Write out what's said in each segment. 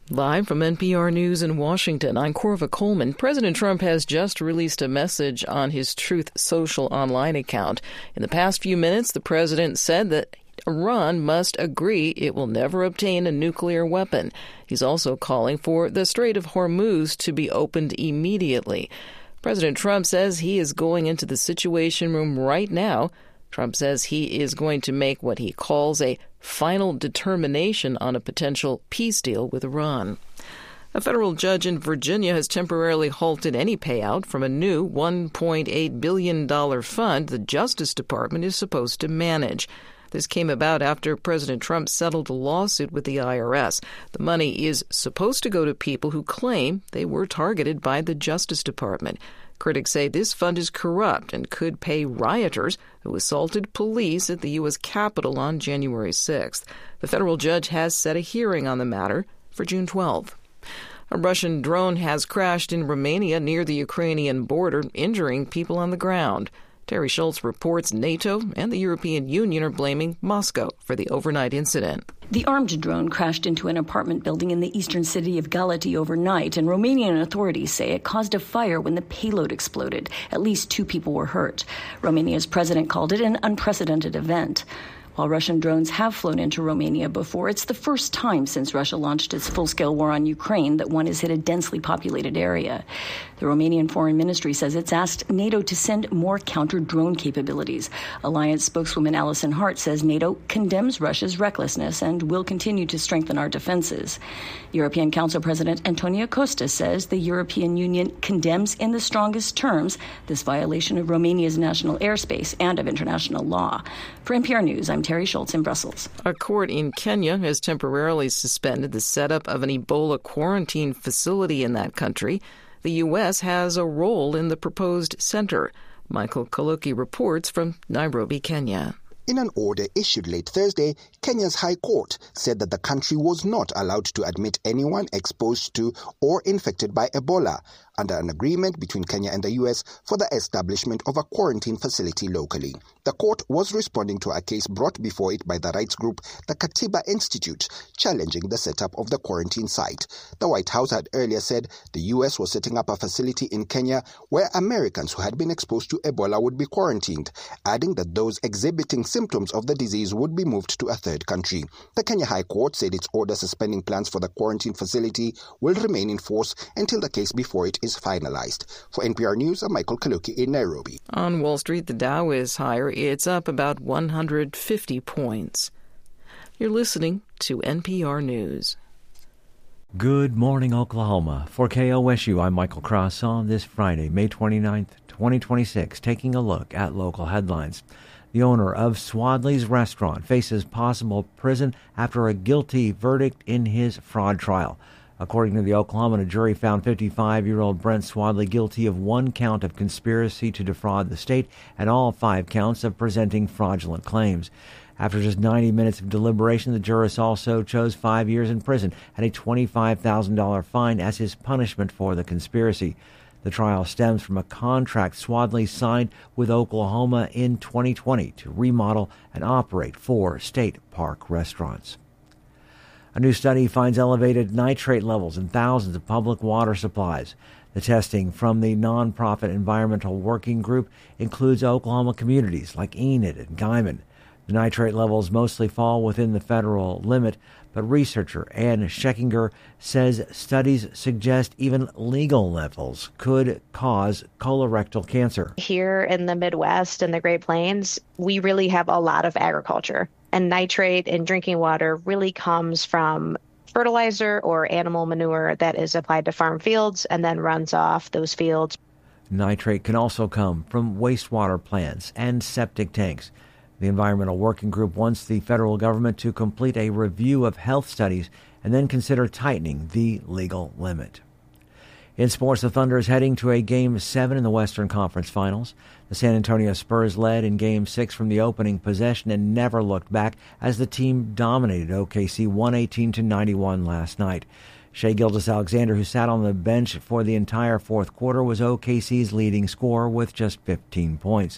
Live from NPR News in Washington, I'm Corva Coleman. President Trump has just released a message on his Truth Social online account. In the past few minutes, the president said that Iran must agree it will never obtain a nuclear weapon. He's also calling for the Strait of Hormuz to be opened immediately. President Trump says he is going into the Situation Room right now. Trump says he is going to make what he calls a final determination on a potential peace deal with Iran. A federal judge in Virginia has temporarily halted any payout from a new $1.8 billion fund the Justice Department is supposed to manage. This came about after President Trump settled a lawsuit with the IRS. The money is supposed to go to people who claim they were targeted by the Justice Department. Critics say this fund is corrupt and could pay rioters who assaulted police at the U.S. Capitol on January 6th. The federal judge has set a hearing on the matter for June 12th. A Russian drone has crashed in Romania near the Ukrainian border, injuring people on the ground. Terry Schultz reports NATO and the European Union are blaming Moscow for the overnight incident. The armed drone crashed into an apartment building in the eastern city of Galati overnight, and Romanian authorities say it caused a fire when the payload exploded. At least 2 people were hurt. Romania's president called it an unprecedented event. While Russian drones have flown into Romania before, it's the first time since Russia launched its full-scale war on Ukraine that one has hit a densely populated area. The Romanian Foreign Ministry says it's asked NATO to send more counter-drone capabilities. Alliance spokeswoman Alison Hart says NATO condemns Russia's recklessness and will continue to strengthen our defenses. European Council President Antonio Costa says the European Union condemns in the strongest terms this violation of Romania's national airspace and of international law. For NPR News, I'm Terry Schultz in Brussels. A court in Kenya has temporarily suspended the setup of an Ebola quarantine facility in that country. The U.S. has a role in the proposed center. Michael Kaluki reports from Nairobi, Kenya. In an order issued late Thursday, Kenya's High Court said that the country was not allowed to admit anyone exposed to or infected by Ebola under an agreement between Kenya and the U.S. for the establishment of a quarantine facility locally. The court was responding to a case brought before it by the rights group, the Katiba Institute, challenging the setup of the quarantine site. The White House had earlier said the U.S. was setting up a facility in Kenya where Americans who had been exposed to Ebola would be quarantined, adding that those exhibiting symptoms of the disease would be moved to a third country. The Kenya High Court said its order suspending plans for the quarantine facility will remain in force until the case before it is finalized. For NPR News, I'm Michael Kaluki in Nairobi. On Wall Street, the Dow is higher. It's up about 150 points. You're listening to NPR News. Good morning, Oklahoma. For KOSU, I'm Michael Cross on this Friday, May 29th, 2026, taking a look at local headlines. The owner of Swadley's restaurant faces possible prison after a guilty verdict in his fraud trial. According to the Oklahoma, a jury found 55-year-old Brent Swadley guilty of 1 count of conspiracy to defraud the state and all 5 counts of presenting fraudulent claims. After just 90 minutes of deliberation, the jurors also chose 5 years in prison and a $25,000 fine as his punishment for the conspiracy. The trial stems from a contract Swadley signed with Oklahoma in 2020 to remodel and operate 4 state park restaurants. A new study finds elevated nitrate levels in thousands of public water supplies. The testing from the nonprofit Environmental Working Group includes Oklahoma communities like Enid and Guyman. The nitrate levels mostly fall within the federal limit, but researcher Ann Scheckinger says studies suggest even legal levels could cause colorectal cancer. Here in the Midwest and the Great Plains, we really have a lot of agriculture. And nitrate in drinking water really comes from fertilizer or animal manure that is applied to farm fields and then runs off those fields. Nitrate can also come from wastewater plants and septic tanks. The Environmental Working Group wants the federal government to complete a review of health studies and then consider tightening the legal limit. In sports, the Thunder is heading to a Game 7 in the Western Conference Finals. The San Antonio Spurs led in Game 6 from the opening possession and never looked back as the team dominated OKC 118-91 last night. Shai Gilgeous-Alexander, who sat on the bench for the entire fourth quarter, was OKC's leading scorer with just 15 points.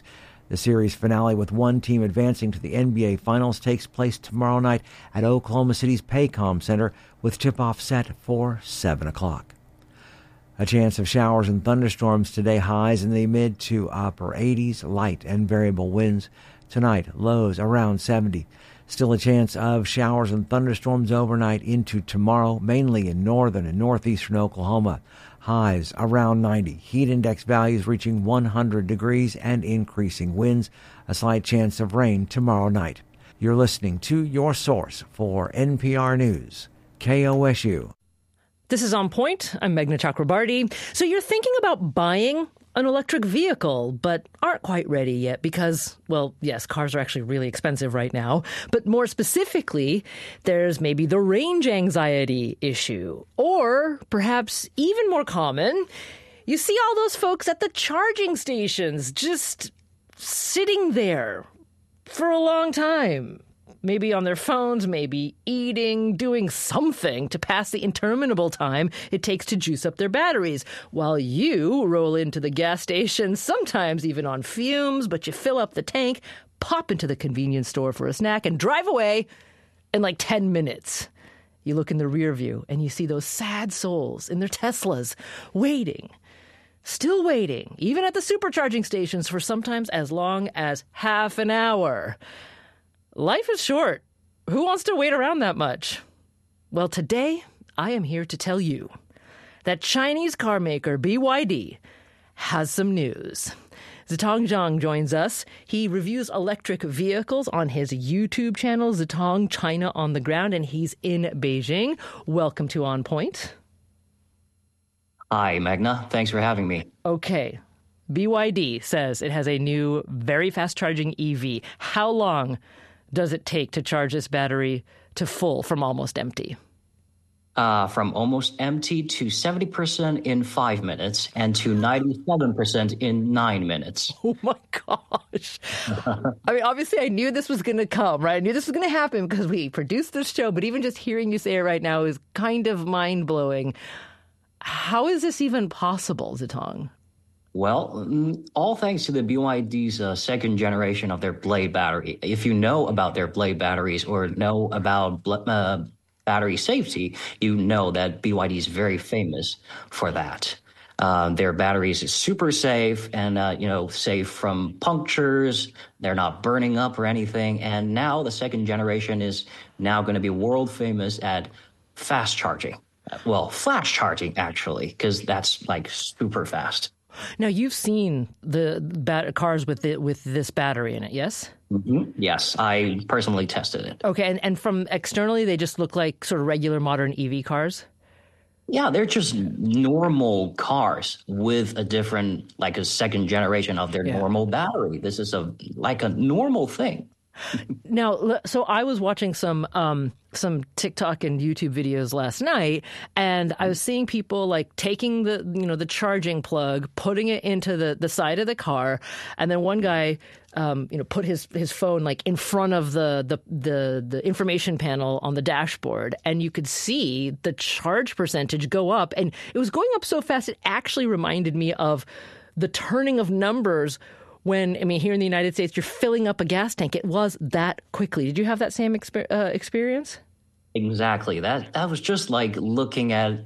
The series finale, with one team advancing to the NBA Finals, takes place tomorrow night at Oklahoma City's Paycom Center, with tip-off set for 7 o'clock. A chance of showers and thunderstorms today, highs in the mid to upper 80s, light and variable winds. Tonight, lows around 70. Still a chance of showers and thunderstorms overnight into tomorrow, mainly in northern and northeastern Oklahoma. Highs around 90. Heat index values reaching 100 degrees and increasing winds. A slight chance of rain tomorrow night. You're listening to your source for NPR News, KOSU. This is On Point. I'm Meghna Chakrabarti. So you're thinking about buying an electric vehicle, but aren't quite ready yet because, well, yes, cars are actually really expensive right now. But more specifically, there's maybe the range anxiety issue. Or perhaps even more common, you see all those folks at the charging stations just sitting there for a long time. Maybe on their phones, maybe eating, doing something to pass the interminable time it takes to juice up their batteries, while you roll into the gas station, sometimes even on fumes, but you fill up the tank, pop into the convenience store for a snack, and drive away in like 10 minutes. You look in the rear view and you see those sad souls in their Teslas waiting, still waiting, even at the supercharging stations for sometimes as long as half an hour. Life is short. Who wants to wait around that much? Well, today, I am here to tell you that Chinese car maker BYD has some news. Zitong Zhang joins us. He reviews electric vehicles on his YouTube channel, Zitong China on the Ground, and he's in Beijing. Welcome to On Point. Hi, Meghna. Thanks for having me. Okay. BYD says it has a new, very fast-charging EV. How long does it take to charge this battery to full from almost empty? From almost empty to 70% in 5 minutes and to 97% in 9 minutes. Oh my gosh. I mean, obviously I knew this was going to come, right? I knew this was going to happen because we produced this show, but even just hearing you say it right now is kind of mind-blowing. How is this even possible, Zitong? Well, all thanks to the BYD's second generation of their Blade battery. If you know about their Blade batteries or know about battery safety, you know that BYD is very famous for that. Their batteries is super safe and, safe from punctures. They're not burning up or anything. And now the second generation is now going to be world famous at fast charging. Well, flash charging, actually, because that's like super fast. Now, you've seen the cars with this battery in it, yes? Mm-hmm. Yes, I personally tested it. Okay, and from externally, they just look like sort of regular modern EV cars? Yeah, they're just normal cars with a different, like a second generation of their normal battery. This is like a normal thing. Now, so I was watching some TikTok and YouTube videos last night, and I was seeing people like taking the charging plug, putting it into the side of the car, and then one guy put his phone like in front of the information panel on the dashboard, and you could see the charge percentage go up, and it was going up so fast it actually reminded me of the turning of numbers. When, here in the United States, you're filling up a gas tank. It was that quickly. Did you have that same experience? Exactly. That was just like looking at,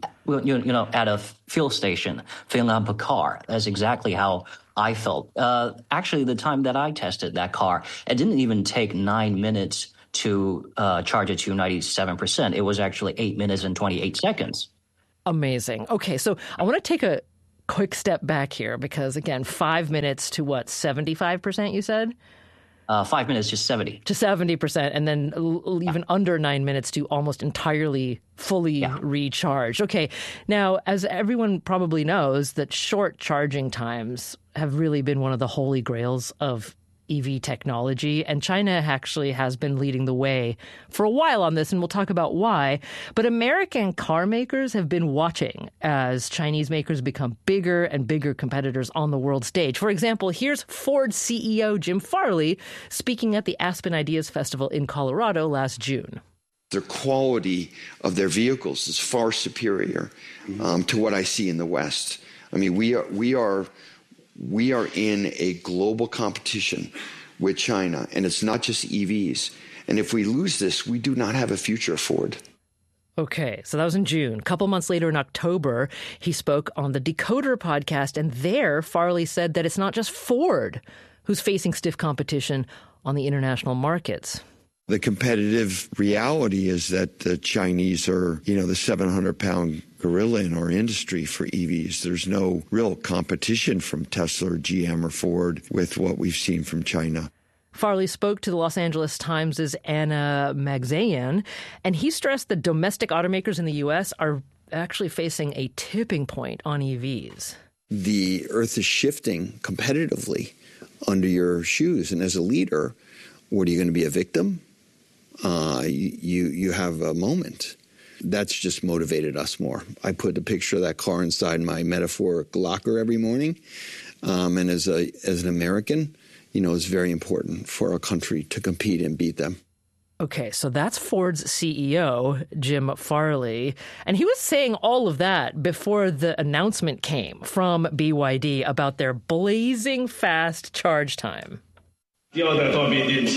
at a fuel station, filling up a car. That's exactly how I felt. Actually, the time that I tested that car, it didn't even take 9 minutes to charge it to 97%. It was actually 8 minutes and 28 seconds. Amazing. Okay, so I want to take a quick step back here because, again, 5 minutes to what, 75%, you said? 5 minutes to 70. To 70%, and then even under 9 minutes to almost entirely fully recharged. Okay, now, as everyone probably knows, that short charging times have really been one of the holy grails of EV technology, and China actually has been leading the way for a while on this, and we'll talk about why. But American car makers have been watching as Chinese makers become bigger and bigger competitors on the world stage. For example, here's Ford CEO Jim Farley speaking at the Aspen Ideas Festival in Colorado last June. The quality of their vehicles is far superior to what I see in the West. I mean, we are We are in a global competition with China, and it's not just EVs. And if we lose this, we do not have a future, Ford. Okay, so that was in June. A couple months later in October, he spoke on the Decoder podcast, and there Farley said that it's not just Ford who's facing stiff competition on the international markets. The competitive reality is that the Chinese are, the 700-pound gorilla in our industry for EVs. There's no real competition from Tesla or GM or Ford with what we've seen from China. Farley spoke to the Los Angeles Times' Anna Magsayan, and he stressed that domestic automakers in the U.S. are actually facing a tipping point on EVs. The earth is shifting competitively under your shoes. And as a leader, what are you going to be, a victim? You have a moment. That's just motivated us more. I put the picture of that car inside my metaphoric locker every morning. And as an American, it's very important for our country to compete and beat them. Okay, so that's Ford's CEO, Jim Farley. And he was saying all of that before the announcement came from BYD about their blazing fast charge time. This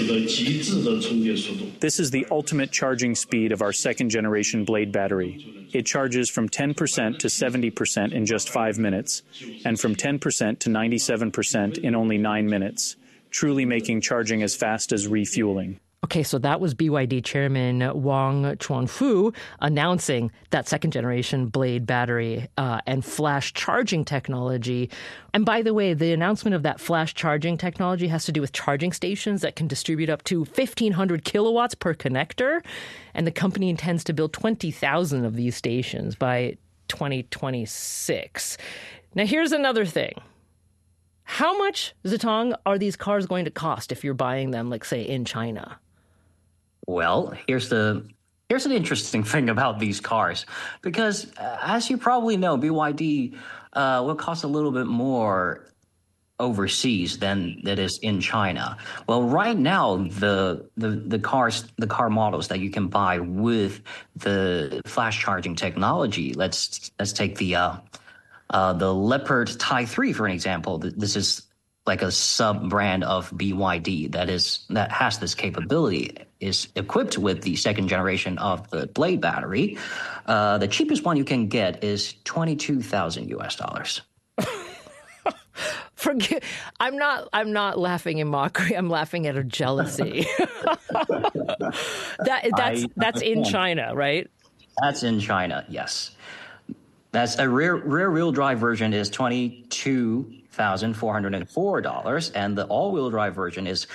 is the ultimate charging speed of our second-generation Blade battery. It charges from 10% to 70% in just 5 minutes, and from 10% to 97% in only 9 minutes, truly making charging as fast as refueling. Okay, so that was BYD chairman Wang Chuanfu announcing that second-generation Blade battery and flash charging technology. And by the way, the announcement of that flash charging technology has to do with charging stations that can distribute up to 1,500 kilowatts per connector. And the company intends to build 20,000 of these stations by 2026. Now, here's another thing. How much, Zitong, are these cars going to cost if you're buying them, like, say, in China? Well, here's the interesting thing about these cars, because as you probably know, BYD will cost a little bit more overseas than it is in China. Well, right now, the car models that you can buy with the flash charging technology. Let's take the Leopard Type 3 for an example. This is like a sub-brand of BYD that has this capability, is equipped with the second generation of the Blade battery. The cheapest one you can get is $22,000 I'm not laughing in mockery. I'm laughing at her jealousy. That's in China, right? That's in China, yes. That's a rear-wheel drive version is $22,404, and the all-wheel drive version is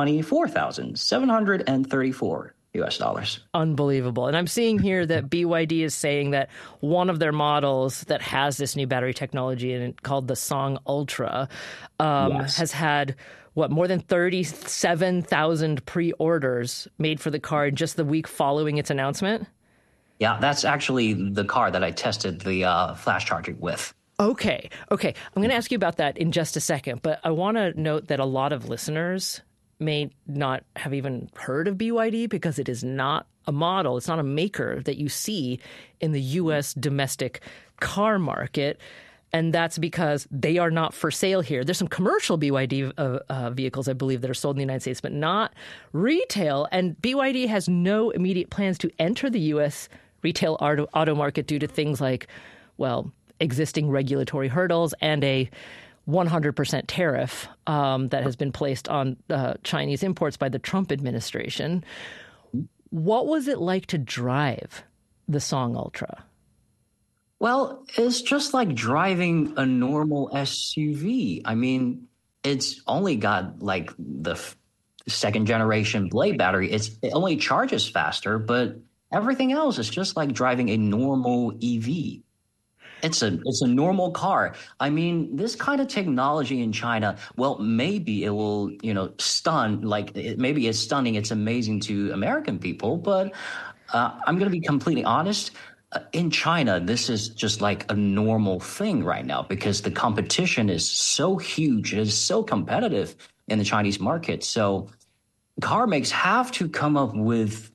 $24,734. Unbelievable. And I'm seeing here that BYD is saying that one of their models that has this new battery technology in it, called the Song Ultra, has had more than 37,000 pre-orders made for the car in just the week following its announcement? Yeah, that's actually the car that I tested the flash charging with. Okay. I'm going to ask you about that in just a second, but I want to note that a lot of listeners may not have even heard of BYD because it is not a model, it's not a maker that you see in the U.S. domestic car market. And that's because they are not for sale here. There's some commercial BYD vehicles, I believe, that are sold in the United States, but not retail. And BYD has no immediate plans to enter the U.S. retail auto market due to things like, existing regulatory hurdles and a 100% tariff that has been placed on Chinese imports by the Trump administration. What was it like to drive the Song Ultra? Well, it's just like driving a normal SUV. I mean, it's only got like the second generation Blade battery. It only charges faster, but everything else is just like driving a normal EV. It's a normal car. I mean, this kind of technology in China, maybe it will, stun, maybe it's stunning, it's amazing to American people, but I'm going to be completely honest. In China, this is just like a normal thing right now because the competition is so huge. It is so competitive in the Chinese market. So car makers have to come up with